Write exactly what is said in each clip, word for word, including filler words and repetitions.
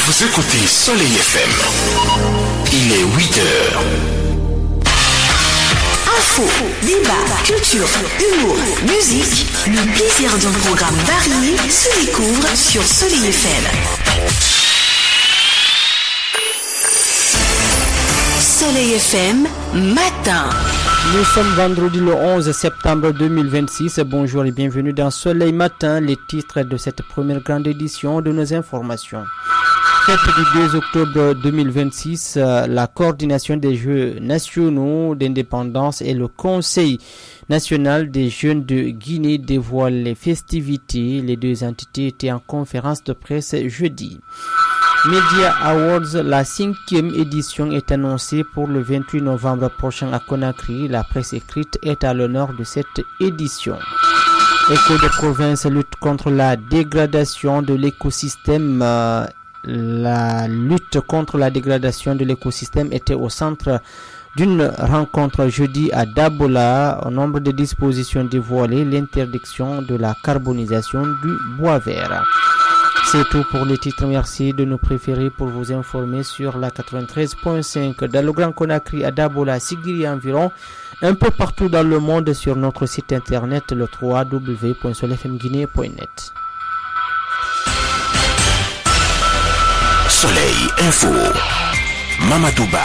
Vous écoutez Soleil F M. Il est huit heures. Info, débat, culture, humour, musique, le plaisir d'un programme varié se découvre sur Soleil F M. Soleil F M, matin. Nous sommes vendredi le onze septembre deux mille vingt-six. Bonjour et bienvenue dans Soleil Matin, les titres de cette première grande édition de nos informations. Fête du deux octobre deux mille vingt-six, la coordination des Jeux nationaux d'indépendance et le Conseil national des jeunes de Guinée dévoilent les festivités. Les deux entités étaient en conférence de presse jeudi. Media Awards, la cinquième édition est annoncée pour le vingt-huit novembre prochain à Conakry. La presse écrite est à l'honneur de cette édition. Écho de province lutte contre la dégradation de l'écosystème. Euh, la lutte contre la dégradation de l'écosystème était au centre d'une rencontre jeudi à Dabola. Au nombre de dispositions dévoilées, l'interdiction de la carbonisation du bois vert. C'est tout pour les titres. Merci de nous préférer pour vous informer sur la quatre-vingt-treize point cinq dans le Grand Conakry, à Dabola, Sigiri et environ, un peu partout dans le monde sur notre site internet le w w w point soleil f m guinée point net. Soleil Info, Mamadouba.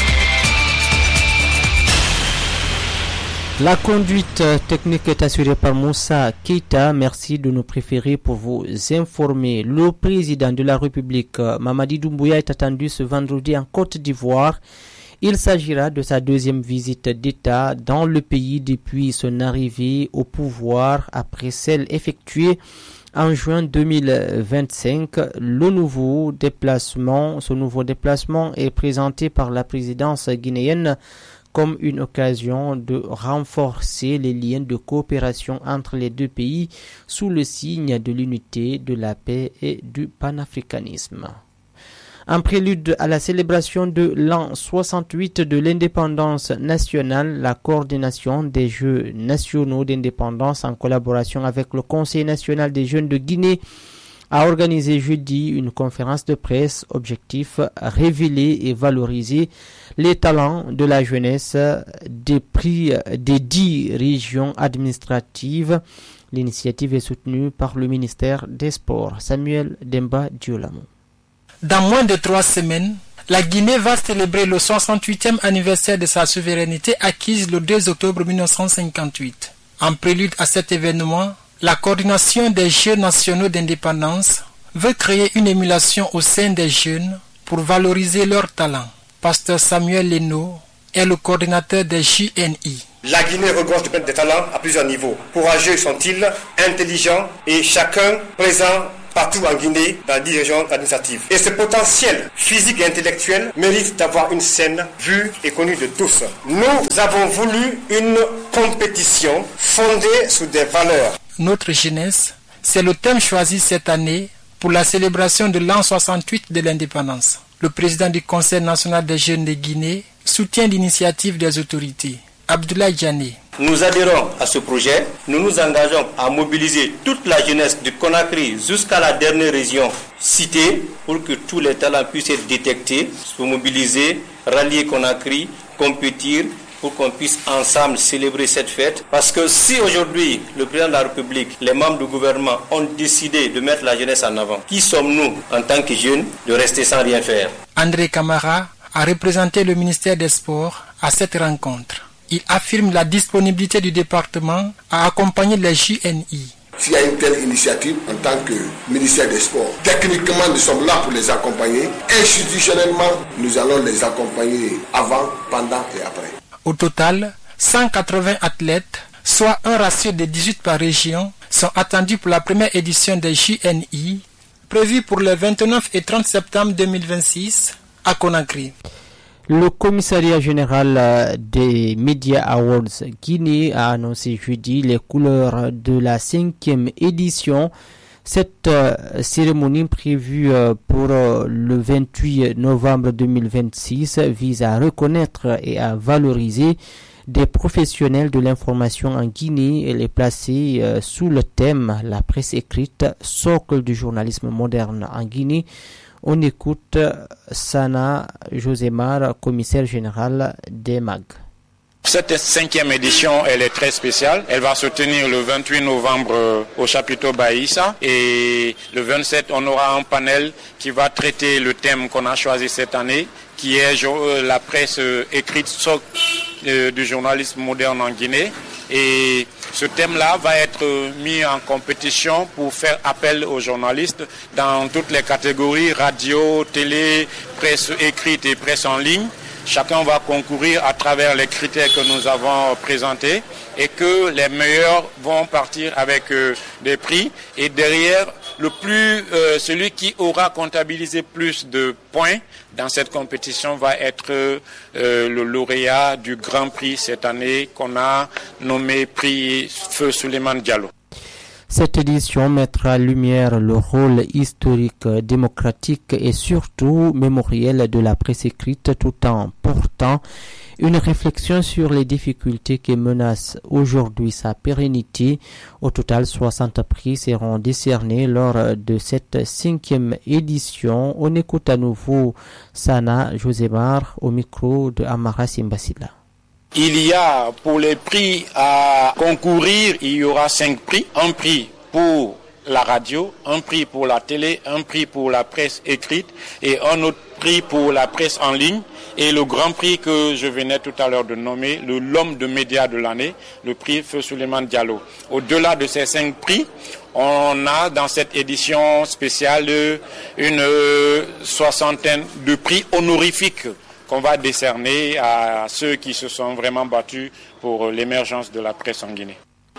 La conduite technique est assurée par Moussa Keita. Merci de nous préférer pour vous informer. Le président de la République, Mamadi Doumbouya, est attendu ce vendredi en Côte d'Ivoire. Il s'agira de sa deuxième visite d'État dans le pays depuis son arrivée au pouvoir après celle effectuée en juin deux mille vingt-cinq. Le nouveau déplacement, ce nouveau déplacement est présenté par la présidence guinéenne comme une occasion de renforcer les liens de coopération entre les deux pays sous le signe de l'unité, de la paix et du panafricanisme. En prélude à la célébration de l'an soixante-huit de l'indépendance nationale, la coordination des Jeux nationaux d'indépendance en collaboration avec le Conseil national des jeunes de Guinée a organisé jeudi une conférence de presse. Objectif: révéler et valoriser les talents de la jeunesse des prix des dix régions administratives. L'initiative est soutenue par le ministère des Sports. Samuel Demba Diolamo. Dans moins de trois semaines, la Guinée va célébrer le soixante-huitième anniversaire de sa souveraineté acquise le deux octobre mille neuf cent cinquante-huit. En prélude à cet événement, la coordination des Jeux nationaux d'indépendance veut créer une émulation au sein des jeunes pour valoriser leurs talents. Pasteur Samuel Leno est le coordinateur des J N I. La Guinée regorge de talents à plusieurs niveaux. Courageux sont-ils, intelligents et chacun présent partout en Guinée, dans dix régions administratives. Et ce potentiel physique et intellectuel mérite d'avoir une scène vue et connue de tous. Nous avons voulu une compétition fondée sur des valeurs. Notre jeunesse, c'est le thème choisi cette année pour la célébration de l'an soixante-huit de l'indépendance. Le président du Conseil national des jeunes de Guinée soutient l'initiative des autorités. Abdoulaye Diané. Nous adhérons à ce projet. Nous nous engageons à mobiliser toute la jeunesse du Conakry jusqu'à la dernière région citée pour que tous les talents puissent être détectés, se mobiliser, rallier Conakry, compétir pour qu'on puisse ensemble célébrer cette fête. Parce que si aujourd'hui le président de la République, les membres du gouvernement ont décidé de mettre la jeunesse en avant, qui sommes-nous en tant que jeunes de rester sans rien faire? André Camara a représenté le ministère des Sports à cette rencontre. Il affirme la disponibilité du département à accompagner les J N I. S'il y a une telle initiative en tant que ministère des Sports, techniquement nous sommes là pour les accompagner. Institutionnellement, nous allons les accompagner avant, pendant et après. Au total, cent quatre-vingts athlètes, soit un ratio de dix-huit par région, sont attendus pour la première édition des J N I, prévue pour le vingt-neuf et trente septembre deux mille vingt-six à Conakry. Le commissariat général des Media Awards Guinée a annoncé jeudi les couleurs de la cinquième édition. Cette euh, cérémonie prévue euh, pour euh, le vingt-huit novembre deux mille vingt-six vise à reconnaître et à valoriser des professionnels de l'information en Guinée et les placer euh, sous le thème « La presse écrite, socle du journalisme moderne en Guinée ». On écoute Sana Josemar, commissaire général des M A G. Cette cinquième édition, elle est très spéciale. Elle va se tenir le vingt-huit novembre au chapiteau Baïssa. Et le vingt-sept, on aura un panel qui va traiter le thème qu'on a choisi cette année, qui est la presse écrite socle du journalisme moderne en Guinée. Et ce thème-là va être mis en compétition pour faire appel aux journalistes dans toutes les catégories, radio, télé, presse écrite et presse en ligne. Chacun va concourir à travers les critères que nous avons présentés et que les meilleurs vont partir avec euh, des prix. Et derrière, le plus, euh, celui qui aura comptabilisé plus de points dans cette compétition va être euh, le lauréat du Grand Prix cette année qu'on a nommé Prix Feu Souleymane Diallo. Cette édition mettra en lumière le rôle historique, démocratique et surtout mémoriel de la presse écrite tout en portant une réflexion sur les difficultés qui menacent aujourd'hui sa pérennité. Au total, soixante prix seront décernés lors de cette cinquième édition. On écoute à nouveau Sana Josemar au micro de Amara Simbasila. Il y a pour les prix à concourir, il y aura cinq prix. Un prix pour la radio, un prix pour la télé, un prix pour la presse écrite et un autre prix pour la presse en ligne. Et le grand prix que je venais tout à l'heure de nommer, le l'homme de médias de l'année, le prix Feu Souleymane Diallo. Au-delà de ces cinq prix, on a dans cette édition spéciale une soixantaine de prix honorifiques qu'on va décerner à ceux qui se sont vraiment battus pour l'émergence de la presse en Guinée.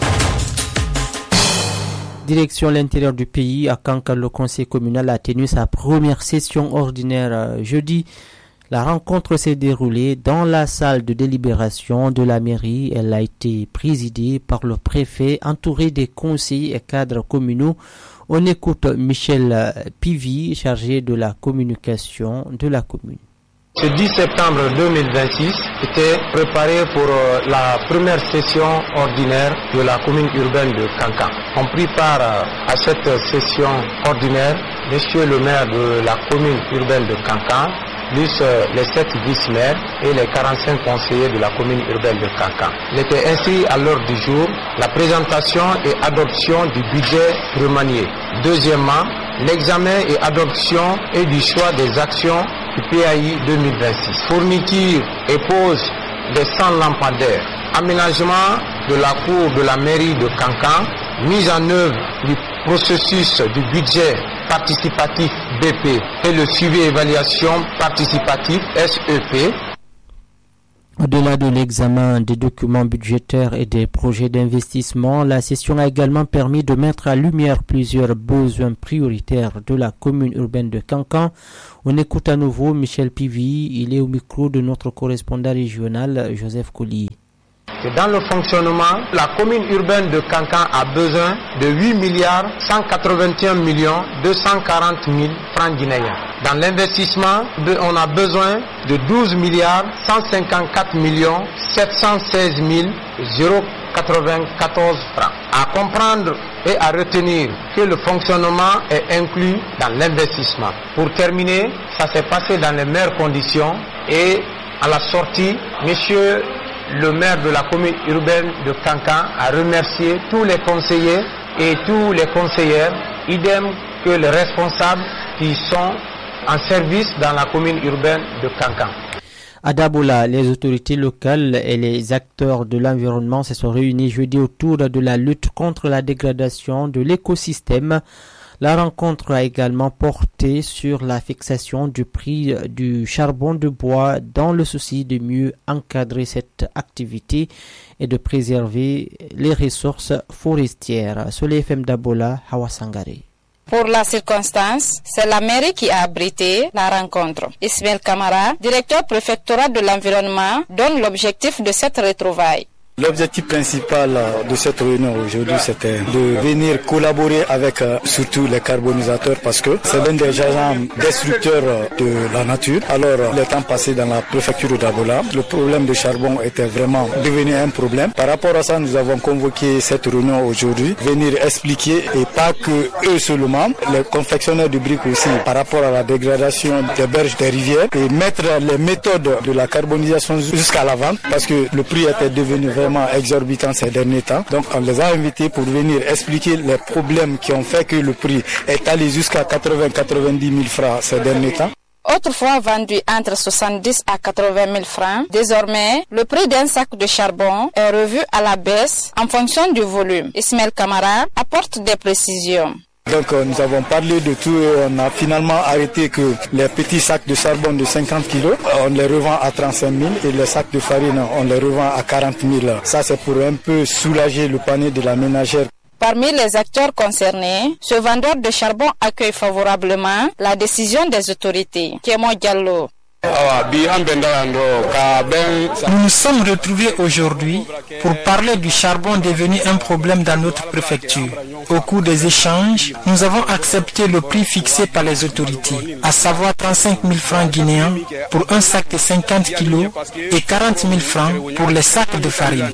Direction l'intérieur du pays, à Kanka, le conseil communal a tenu sa première session ordinaire jeudi. La rencontre s'est déroulée dans la salle de délibération de la mairie. Elle a été présidée par le préfet, entouré des conseillers et cadres communaux. On écoute Michel Pivi, chargé de la communication de la commune. Ce dix septembre deux mille vingt-six était préparé pour la première session ordinaire de la commune urbaine de Kanka. On prit part à cette session ordinaire monsieur le maire de la commune urbaine de Kanka, plus les sept vice-maires et les quarante-cinq conseillers de la commune urbaine de Kanka. Il était inscrit à l'ordre du jour la présentation et adoption du budget remanié. Deuxièmement, l'examen et adoption et du choix des actions du P A I deux mille vingt-six. Fourniture et pose des cent lampadaires. Aménagement de la cour de la mairie de Kanka. Mise en œuvre du processus du budget participatif B P et le suivi et évaluation participatif S E P. Au-delà de l'examen des documents budgétaires et des projets d'investissement, la session a également permis de mettre en lumière plusieurs besoins prioritaires de la commune urbaine de Kankan. On écoute à nouveau Michel Pivi, il est au micro de notre correspondant régional Joseph Collier. Dans le fonctionnement, la commune urbaine de Kankan a besoin de huit milliards cent quatre-vingt-un millions deux cent quarante mille francs guinéens. Dans l'investissement, on a besoin de douze milliards cent cinquante-quatre millions sept cent seize mille quatre-vingt-quatorze francs. À comprendre et à retenir que le fonctionnement est inclus dans l'investissement. Pour terminer, ça s'est passé dans les meilleures conditions et à la sortie, monsieur le maire de la commune urbaine de Kankan a remercié tous les conseillers et tous les conseillères, idem que les responsables qui sont en service dans la commune urbaine de Kankan. À Dabola, les autorités locales et les acteurs de l'environnement se sont réunis jeudi autour de la lutte contre la dégradation de l'écosystème. La rencontre a également porté sur la fixation du prix du charbon de bois dans le souci de mieux encadrer cette activité et de préserver les ressources forestières. Sur les F M d'Abola, Hawa Sangare. Pour la circonstance, c'est la mairie qui a abrité la rencontre. Ismaël Kamara, directeur préfectoral de l'environnement, donne l'objectif de cette retrouvaille. L'objectif principal de cette réunion aujourd'hui, c'était de venir collaborer avec euh, surtout les carbonisateurs parce que c'est l'un des agents destructeurs de la nature. Alors, le temps passé dans la préfecture de Dabola, le problème de charbon était vraiment devenu un problème. Par rapport à ça, nous avons convoqué cette réunion aujourd'hui, venir expliquer, et pas que eux seulement, les confectionneurs de briques aussi, par rapport à la dégradation des berges des rivières, et mettre les méthodes de la carbonisation jusqu'à la vente, parce que le prix était devenu vraiment exorbitant ces derniers temps. Donc on les a invités pour venir expliquer les problèmes qui ont fait que le prix est allé jusqu'à quatre-vingts à quatre-vingt-dix mille francs ces derniers temps. Autrefois vendu entre soixante-dix à quatre-vingt mille francs, désormais, le prix d'un sac de charbon est revu à la baisse en fonction du volume. Ismaël Camara apporte des précisions. Donc euh, nous avons parlé de tout et on a finalement arrêté que les petits sacs de charbon de cinquante kilos, on les revend à trente-cinq mille et les sacs de farine, on les revend à quarante mille. Ça c'est pour un peu soulager le panier de la ménagère. Parmi les acteurs concernés, ce vendeur de charbon accueille favorablement la décision des autorités. Kémo Diallo. Nous nous sommes retrouvés aujourd'hui pour parler du charbon devenu un problème dans notre préfecture. Au cours des échanges, nous avons accepté le prix fixé par les autorités, à savoir trente-cinq mille francs guinéens pour un sac de cinquante kilos et quarante mille francs pour les sacs de farine.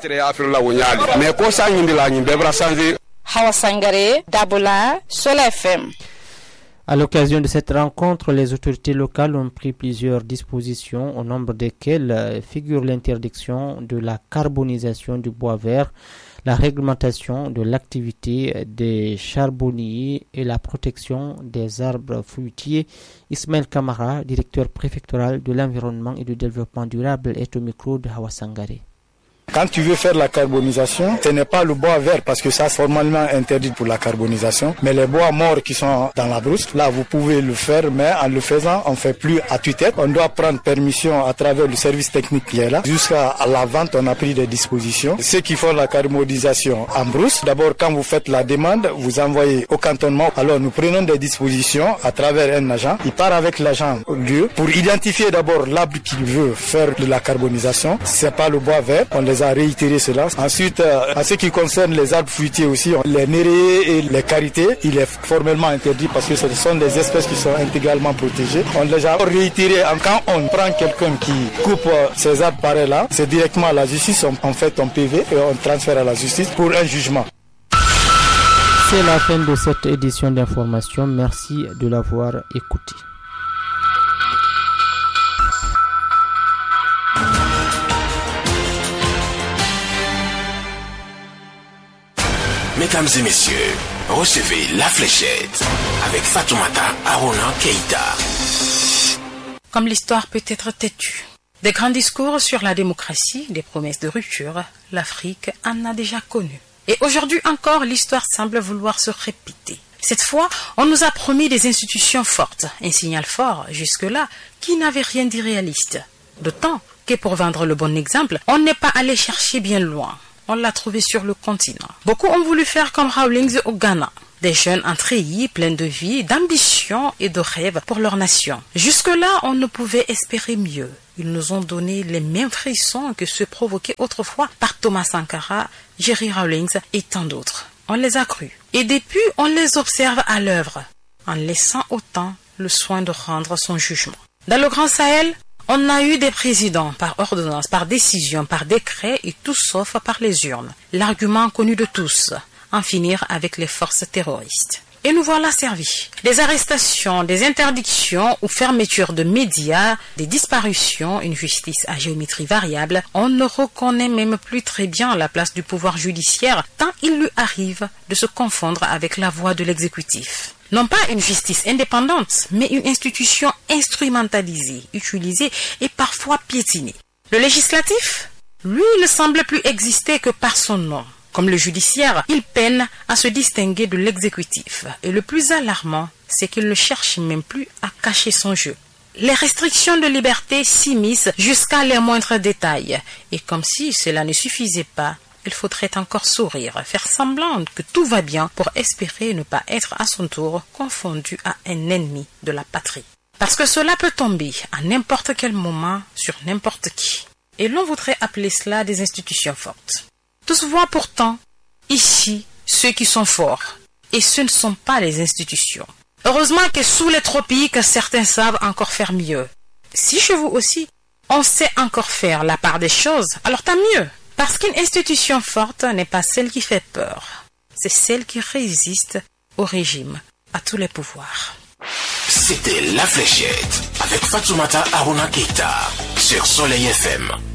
Hawa Sangare, Dabola, Sola F M. À l'occasion de cette rencontre, les autorités locales ont pris plusieurs dispositions, au nombre desquelles figure l'interdiction de la carbonisation du bois vert, la réglementation de l'activité des charbonniers et la protection des arbres fruitiers. Ismaël Camara, directeur préfectoral de l'environnement et du développement durable, est au micro de Hawa Sangare. Quand tu veux faire la carbonisation, ce n'est pas le bois vert parce que ça c'est formellement interdit pour la carbonisation, mais les bois morts qui sont dans la brousse, là vous pouvez le faire, mais en le faisant, on ne fait plus à tue-tête. On doit prendre permission à travers le service technique qui est là. Jusqu'à la vente, on a pris des dispositions. Ceux qui font la carbonisation en brousse, d'abord quand vous faites la demande, vous envoyez au cantonnement. Alors nous prenons des dispositions à travers un agent. Il part avec l'agent au lieu pour identifier d'abord l'arbre qu'il veut faire de la carbonisation. C'est pas le bois vert, on les a réitéré cela. Ensuite, euh, en ce qui concerne les arbres fruitiers aussi, les néréés et les carités, il est formellement interdit parce que ce sont des espèces qui sont intégralement protégées. On les a réitéré. Quand on prend quelqu'un qui coupe euh, ces arbres pareils là, c'est directement à la justice, on, on fait un P V et on transfère à la justice pour un jugement. C'est la fin de cette édition d'information. Merci de l'avoir écouté. Mesdames et messieurs, recevez la fléchette avec Fatoumata Arona Keïta. Comme l'histoire peut être têtue. Des grands discours sur la démocratie, des promesses de rupture, l'Afrique en a déjà connu. Et aujourd'hui encore, l'histoire semble vouloir se répéter. Cette fois, on nous a promis des institutions fortes, un signal fort jusque-là qui n'avait rien d'irréaliste. D'autant que pour vendre le bon exemple, on n'est pas allé chercher bien loin. On l'a trouvé sur le continent. Beaucoup ont voulu faire comme Rawlings au Ghana. Des jeunes en treillis, pleins de vie, d'ambition et de rêves pour leur nation. Jusque-là, on ne pouvait espérer mieux. Ils nous ont donné les mêmes frissons que ceux provoqués autrefois par Thomas Sankara, Jerry Rawlings et tant d'autres. On les a crus. Et depuis, on les observe à l'œuvre, en laissant au temps le soin de rendre son jugement. Dans le Grand Sahel, on a eu des présidents par ordonnance, par décision, par décret et tout sauf par les urnes. L'argument connu de tous, en finir avec les forces terroristes. Et nous voilà servis. Des arrestations, des interdictions ou fermetures de médias, des disparitions, une justice à géométrie variable, on ne reconnaît même plus très bien la place du pouvoir judiciaire tant il lui arrive de se confondre avec la voix de l'exécutif. Non pas une justice indépendante, mais une institution instrumentalisée, utilisée et parfois piétinée. Le législatif, lui, ne semble plus exister que par son nom. Comme le judiciaire, il peine à se distinguer de l'exécutif. Et le plus alarmant, c'est qu'il ne cherche même plus à cacher son jeu. Les restrictions de liberté s'immiscent jusqu'à les moindres détails. Et comme si cela ne suffisait pas, il faudrait encore sourire, faire semblant que tout va bien pour espérer ne pas être à son tour confondu à un ennemi de la patrie. Parce que cela peut tomber à n'importe quel moment sur n'importe qui. et l'on voudrait appeler cela des institutions fortes. Tous voient pourtant ici ceux qui sont forts, et ce ne sont pas les institutions. Heureusement que sous les tropiques, certains savent encore faire mieux. Si chez vous aussi, on sait encore faire la part des choses, alors tant mieux. Parce qu'une institution forte n'est pas celle qui fait peur. C'est celle qui résiste au régime, à tous les pouvoirs. C'était La Fléchette avec Fatoumata Aruna Keita sur Soleil F M.